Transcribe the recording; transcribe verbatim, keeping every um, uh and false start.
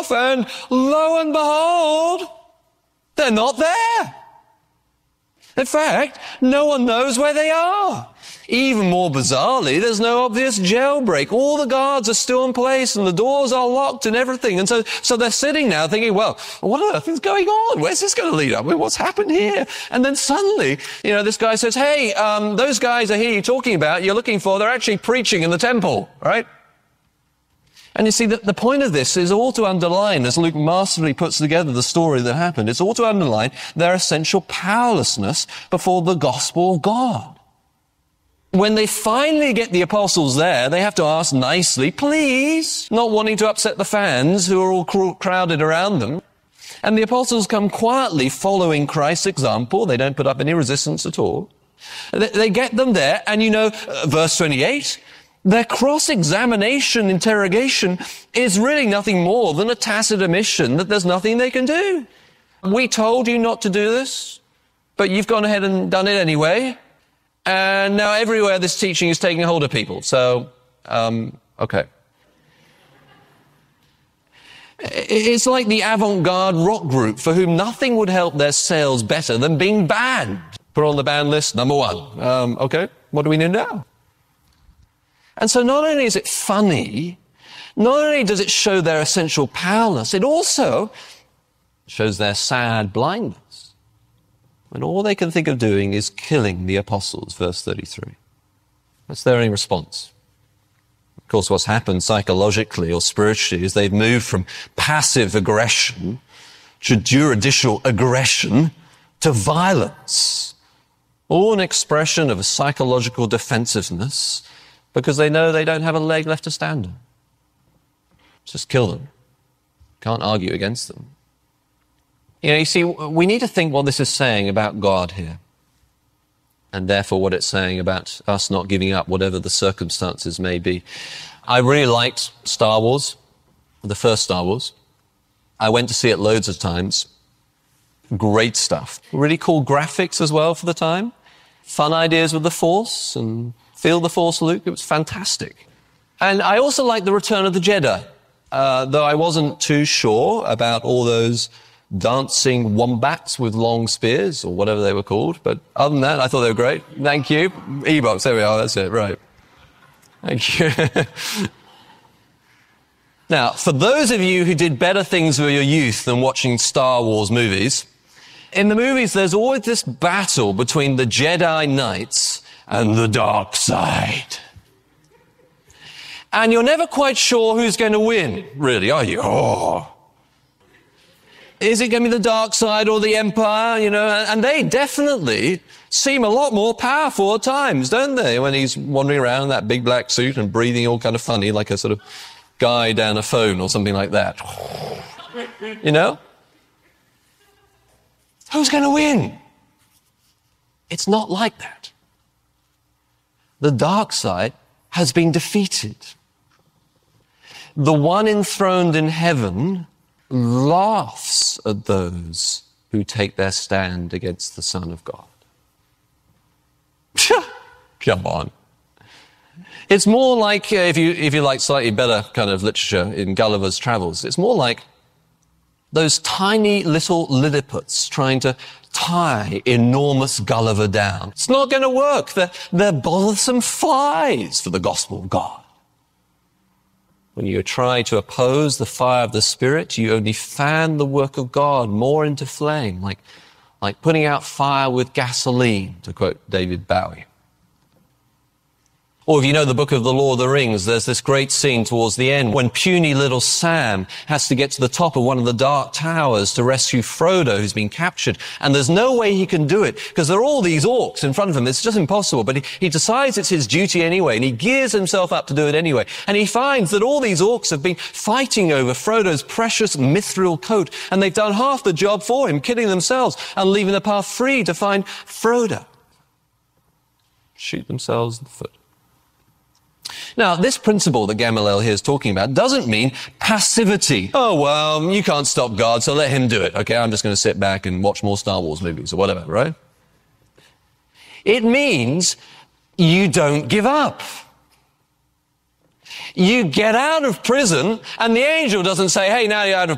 off, and lo and behold, they're not there. In fact, no one knows where they are. Even more bizarrely, there's no obvious jailbreak. All the guards are still in place and the doors are locked and everything. And so, so they're sitting now thinking, well, what on earth is going on? Where's this going to lead up? What's happened here? And then suddenly, you know, this guy says, hey, um, those guys I hear you talking about, you're looking for, they're actually preaching in the temple, right? And you see, the, the point of this is all to underline, as Luke masterfully puts together the story that happened, it's all to underline their essential powerlessness before the gospel of God. When they finally get the apostles there, they have to ask nicely, please, not wanting to upset the fans who are all cr- crowded around them. And the apostles come quietly following Christ's example. They don't put up any resistance at all. They, they get them there, and you know, uh, verse twenty-eight, their cross-examination interrogation is really nothing more than a tacit admission that there's nothing they can do. We told you not to do this, but you've gone ahead and done it anyway. And now everywhere this teaching is taking hold of people. So, um, okay. It's like the avant-garde rock group for whom nothing would help their sales better than being banned. Put on the ban list, number one. Um, okay, what do we do now? And so not only is it funny, not only does it show their essential powerlessness, it also shows their sad blindness. When all they can think of doing is killing the apostles, verse thirty-three. That's their only response. Of course, what's happened psychologically or spiritually is they've moved from passive aggression to judicial aggression to violence. All an expression of a psychological defensiveness because they know they don't have a leg left to stand on. Just kill them. Can't argue against them. You know, you see, we need to think what this is saying about God here. And therefore what it's saying about us not giving up, whatever the circumstances may be. I really liked Star Wars, the first Star Wars. I went to see it loads of times. Great stuff. Really cool graphics as well for the time. Fun ideas with the Force and feel the Force, Luke. It was fantastic. And I also liked The Return of the Jedi, uh, though I wasn't too sure about all those dancing wombats with long spears, or whatever they were called. But other than that, I thought they were great. Thank you. E-box, there we are, that's it, right. Thank you. Now, for those of you who did better things with your youth than watching Star Wars movies, in the movies there's always this battle between the Jedi Knights and the dark side. And you're never quite sure who's going to win, really, are you? Oh. Is it going to be the dark side or the Empire? You know, and they definitely seem a lot more powerful at times, don't they? When he's wandering around in that big black suit and breathing all kind of funny, like a sort of guy down a phone or something like that. You know? Who's going to win? It's not like that. The dark side has been defeated. The one enthroned in heaven laughs at those who take their stand against the Son of God. Come on. It's more like, uh, if you if you like slightly better kind of literature in Gulliver's Travels, it's more like those tiny little Lilliputites trying to tie enormous Gulliver down. It's not going to work. They're, they're bothersome flies for the gospel of God. When you try to oppose the fire of the Spirit, you only fan the work of God more into flame, like, like putting out fire with gasoline, to quote David Bowie. Or if you know the book of the Lord of the Rings, there's this great scene towards the end when puny little Sam has to get to the top of one of the dark towers to rescue Frodo, who's been captured. And there's no way he can do it because there are all these orcs in front of him. It's just impossible. But he, he decides it's his duty anyway, and he gears himself up to do it anyway. And he finds that all these orcs have been fighting over Frodo's precious mithril coat, and they've done half the job for him, killing themselves and leaving the path free to find Frodo. Shoot themselves in the foot. Now, this principle that Gamaliel here is talking about doesn't mean passivity. Oh, well, you can't stop God, so let him do it. Okay, I'm just going to sit back and watch more Star Wars movies or whatever, right? It means you don't give up. You get out of prison, and the angel doesn't say, hey, now you're out of